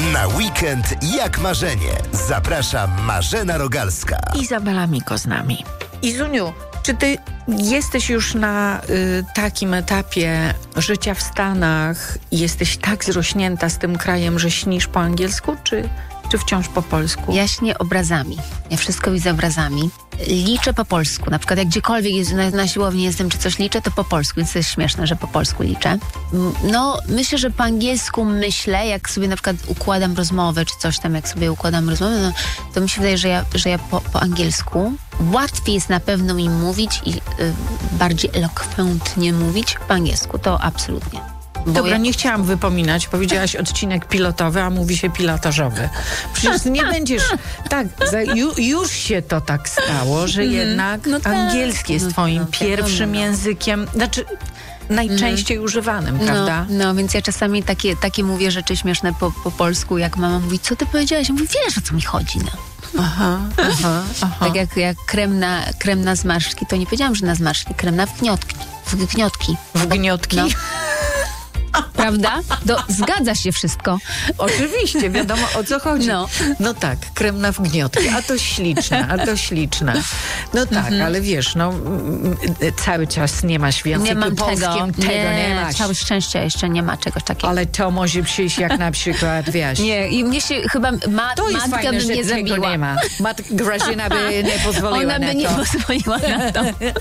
Na weekend jak marzenie. Zaprasza Marzena Rogalska. Izabela Miko z nami. Izuniu, czy ty jesteś już na takim etapie życia w Stanach i jesteś tak zrośnięta z tym krajem, że śnisz po angielsku, czy wciąż po polsku? Ja śnię obrazami. Ja wszystko widzę obrazami. Liczę po polsku. Na przykład jak gdziekolwiek jest, na siłowni jestem, czy coś liczę, to po polsku. Więc to jest śmieszne, że po polsku liczę. No, myślę, że po angielsku myślę, jak sobie na przykład układam rozmowę, czy coś tam, jak sobie układam rozmowę, no, to mi się wydaje, że ja po angielsku łatwiej jest na pewno mi mówić i bardziej elokwentnie mówić po angielsku. To absolutnie. Dobra, nie chciałam wypominać. Powiedziałaś odcinek pilotowy, a mówi się pilotażowy. Przecież nie będziesz... Tak, już się to tak stało, że jednak angielski jest twoim pierwszym językiem. Znaczy... najczęściej używanym, prawda? No, więc ja czasami takie mówię rzeczy śmieszne po polsku, jak mama mówi, co ty powiedziałaś? Ja mówię, wiesz, o co mi chodzi, no. Aha. Tak jak krem na zmarszczki, to nie powiedziałam, że na zmarszczki, krem na wgniotki. Wgniotki? No. Prawda? Zgadza się wszystko. Oczywiście, wiadomo o co chodzi. No tak, krem na wgniotki, a to śliczne. No tak, ale wiesz, cały czas nie masz w języku polskim tego nie masz. Całe szczęście jeszcze nie ma czegoś takiego. Ale to może przyjść jak na przykład, wiesz. Nie, i mnie się chyba matka by mnie zabiła. Nie ma. Grażyna by nie pozwoliła na to. Ona by nie pozwoliła na to.